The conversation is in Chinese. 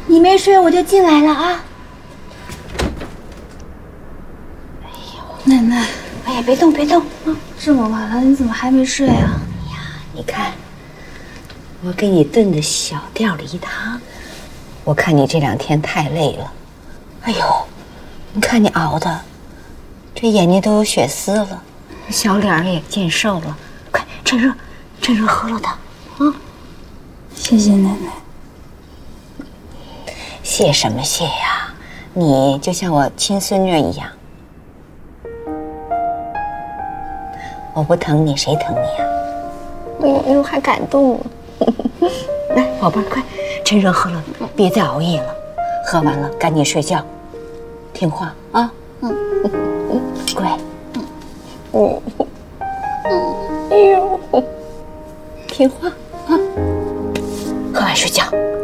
你没睡我就进来了啊。哎呦，奶奶，哎呀，别动别动啊！这么晚了，你怎么还没睡啊？哎呀，你看，我给你炖的小吊梨汤，我看你这2天太累了。哎呦，你看你熬的，这眼睛都有血丝了，小脸儿也见瘦了。快趁热喝了它啊！谢谢奶奶。谢什么谢呀？你就像我亲孙女一样，我不疼你谁疼你呀？哎呦，还感动了。来，宝贝儿，快趁热喝了，别再熬夜了。喝完了赶紧睡觉，听话啊。乖。哎呦，听话啊。喝完睡觉。